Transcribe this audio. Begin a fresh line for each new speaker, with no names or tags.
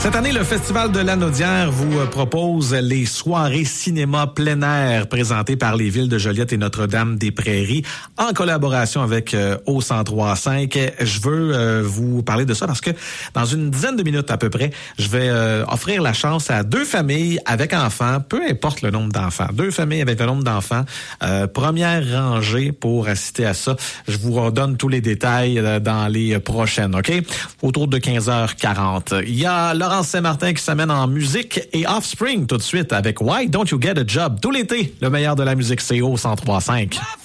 Cette année, le Festival de Lanaudière vous propose les soirées cinéma plein air présentées par les villes de Joliette et Notre-Dame-des-Prairies en collaboration avec O1035. Je veux vous parler de ça parce que dans une dizaine de minutes à peu près, je vais offrir la chance à 2 familles avec enfants, peu importe le nombre d'enfants. 2 familles avec le nombre d'enfants, première rangée pour assister à ça. Je vous redonne tous les détails dans les prochaines, OK? Autour de 15h40. Il y a Laurence Saint-Martin qui s'amène en musique et Offspring tout de suite avec Why Don't You Get a Job? Tout l'été, le meilleur de la musique, c'est O1035.